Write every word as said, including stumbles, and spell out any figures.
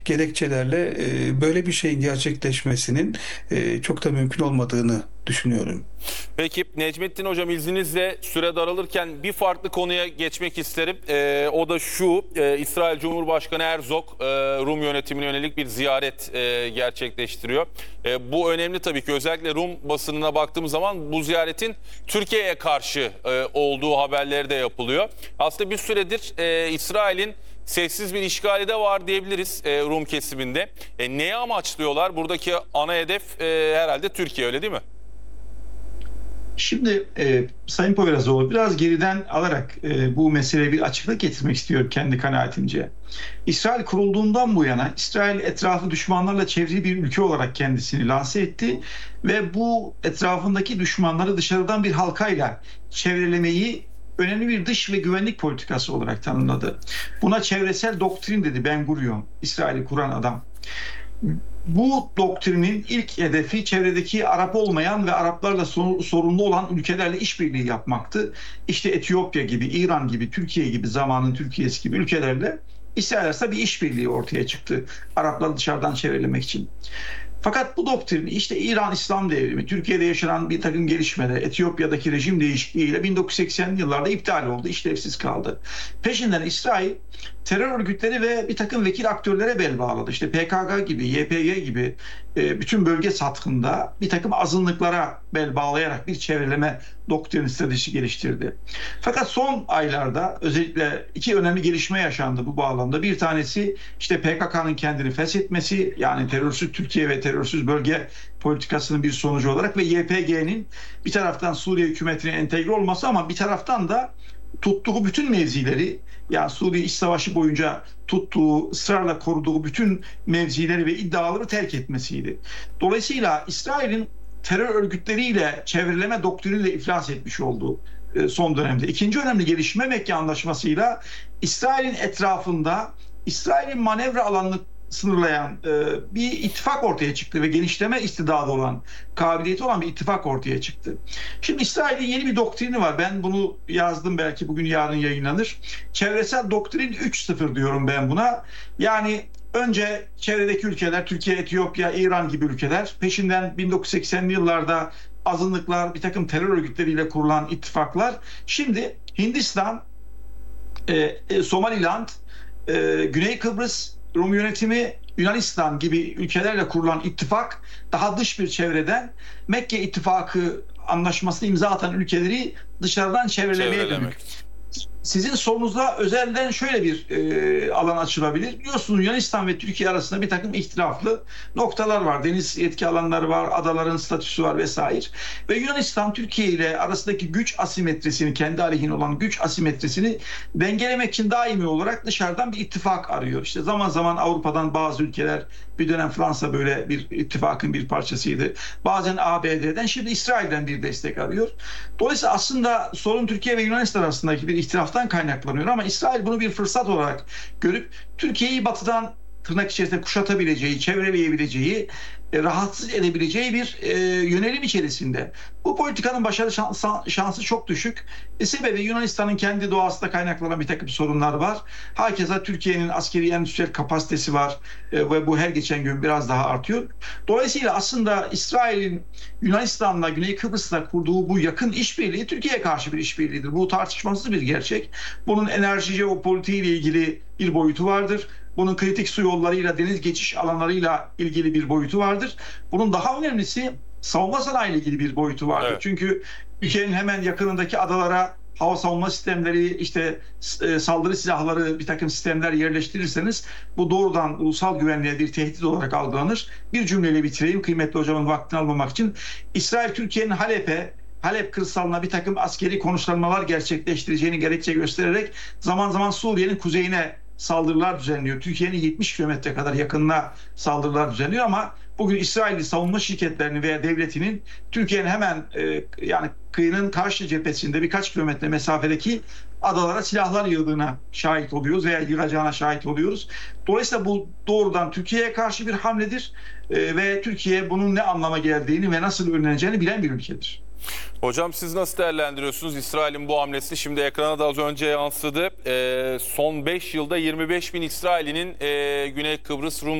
gerekçelerle e, böyle bir şeyin gerçekleşmesinin e, çok da mümkün olmadığını düşünüyorum. Peki Necmettin Hocam, izninizle süre daralırken bir farklı konuya geçmek isterim. Ee, o da şu, e, İsrail Cumhurbaşkanı Herzog e, Rum yönetimine yönelik bir ziyaret e, gerçekleştiriyor. E, bu önemli tabii ki, özellikle Rum basınına baktığımız zaman bu ziyaretin Türkiye'ye karşı e, olduğu haberleri de yapılıyor. Aslında bir süredir e, İsrail'in sessiz bir işgali de var diyebiliriz e, Rum kesiminde. E, neyi amaçlıyorlar? Buradaki ana hedef e, herhalde Türkiye, öyle değil mi? Şimdi e, Sayın Poyrazoğlu biraz geriden alarak e, bu meseleye bir açıklık getirmek istiyorum kendi kanaatimce. İsrail kurulduğundan bu yana İsrail etrafı düşmanlarla çevrili bir ülke olarak kendisini lanse etti ve bu etrafındaki düşmanları dışarıdan bir halkayla çevrelemeyi önemli bir dış ve güvenlik politikası olarak tanımladı. Buna çevresel doktrin dedi Ben Gurion, İsrail'i kuran adam. Bu doktrinin ilk hedefi çevredeki Arap olmayan ve Araplarla sorunlu olan ülkelerle işbirliği yapmaktı. İşte Etiyopya gibi, İran gibi, Türkiye gibi, zamanın Türkiye'si gibi ülkelerle İsrail arasında bir işbirliği ortaya çıktı. Arapları dışarıdan çevrelemek için. Fakat bu doktrin işte İran İslam devrimi, Türkiye'de yaşanan bir takım gelişmeler, Etiyopya'daki rejim değişikliğiyle bin dokuz yüz seksenli yıllarda iptal oldu, işlevsiz kaldı. Peşinden İsrail terör örgütleri ve bir takım vekil aktörlere bel bağladı. İşte P K K gibi, Y P G gibi e, bütün bölge sathında bir takım azınlıklara bel bağlayarak bir çevreleme doktrin stratejisi geliştirdi. Fakat son aylarda özellikle iki önemli gelişme yaşandı bu bağlamda. Bir tanesi işte P K K'nın kendini feshetmesi, yani terörsüz Türkiye ve terörsüz bölge politikasının bir sonucu olarak ve Y P G'nin bir taraftan Suriye hükümetine entegre olması ama bir taraftan da tuttuğu bütün mevzileri, yani Suriye İç Savaşı boyunca tuttuğu, ısrarla koruduğu bütün mevzileri ve iddiaları terk etmesiydi. Dolayısıyla İsrail'in terör örgütleriyle çevreleme doktriniyle iflas etmiş olduğu son dönemde. İkinci önemli gelişme Mekke Anlaşması'yla İsrail'in etrafında İsrail'in manevra alanını sınırlayan e, bir ittifak ortaya çıktı ve genişleme istidadı olan, kabiliyeti olan bir ittifak ortaya çıktı. Şimdi İsrail'in yeni bir doktrini var. Ben bunu yazdım, belki bugün yarın yayınlanır. Çevresel doktrin üç nokta sıfır diyorum ben buna. Yani önce çevredeki ülkeler, Türkiye, Etiyopya, İran gibi ülkeler, peşinden bin dokuz yüz seksenli yıllarda azınlıklar, bir takım terör örgütleriyle kurulan ittifaklar. Şimdi Hindistan, e, e, Somaliland, e, Güney Kıbrıs Rum yönetimi, Yunanistan gibi ülkelerle kurulan ittifak daha dış bir çevreden Mekke İttifakı anlaşmasını imza atan ülkeleri dışarıdan çevrelemeye dönük. Sizin sorunuzda özelden şöyle bir e, alan açılabilir. Biliyorsunuz Yunanistan ve Türkiye arasında bir takım ihtilaflı noktalar var. Deniz yetki alanları var, adaların statüsü var vesaire. Ve Yunanistan Türkiye ile arasındaki güç asimetrisini, kendi aleyhine olan güç asimetrisini dengelemek için daimi olarak dışarıdan bir ittifak arıyor. İşte zaman zaman Avrupa'dan bazı ülkeler, bir dönem Fransa böyle bir ittifakın bir parçasıydı. Bazen A B D'den, şimdi İsrail'den bir destek arıyor. Dolayısıyla aslında sorun Türkiye ve Yunanistan arasındaki bir ihtilaftan kaynaklanıyor ama İsrail bunu bir fırsat olarak görüp Türkiye'yi batıdan tırnak içerisinde kuşatabileceği, çevreleyebileceği, e, rahatsız edebileceği bir e, yönelim içerisinde. Bu politikanın başarı şansı, şansı çok düşük. E, sebebi Yunanistan'ın kendi doğasında kaynaklanan bir takım sorunlar var. Hakeza Türkiye'nin askeri endüstriyel kapasitesi var e, ve bu her geçen gün biraz daha artıyor. Dolayısıyla aslında İsrail'in Yunanistan'la, Güney Kıbrıs'la kurduğu bu yakın işbirliği Türkiye'ye karşı bir işbirliğidir. Bu tartışmasız bir gerçek. Bunun enerji jeopolitiği ile ilgili bir boyutu vardır. Bunun kritik su yollarıyla, deniz geçiş alanlarıyla ilgili bir boyutu vardır. Bunun daha önemlisi savunma sanayi ile ilgili bir boyutu vardır. Evet. Çünkü ülkenin hemen yakınındaki adalara hava savunma sistemleri, işte e, saldırı silahları, bir takım sistemler yerleştirirseniz bu doğrudan ulusal güvenliğe bir tehdit olarak algılanır. Bir cümleyle bitireyim, kıymetli hocamın vaktini almamak için. İsrail, Türkiye'nin Halep'e, Halep kırsalına bir takım askeri konuşlanmalar gerçekleştireceğini gerekçe göstererek zaman zaman Suriye'nin kuzeyine saldırılar düzenliyor. Türkiye'nin yetmiş kilometre kadar yakınına saldırılar düzenliyor ama bugün İsrailli savunma şirketlerinin veya devletinin Türkiye'nin hemen e, yani kıyının karşı cephesinde birkaç kilometre mesafedeki adalara silahlar yığdığına şahit oluyoruz veya yığacağına şahit oluyoruz. Dolayısıyla bu doğrudan Türkiye'ye karşı bir hamledir e, ve Türkiye bunun ne anlama geldiğini ve nasıl önleneceğini bilen bir ülkedir. Hocam siz nasıl değerlendiriyorsunuz İsrail'in bu hamlesini? Şimdi ekrana da az önce yansıdı. Ee, son beş yılda yirmi beş bin İsrail'in e, Güney Kıbrıs Rum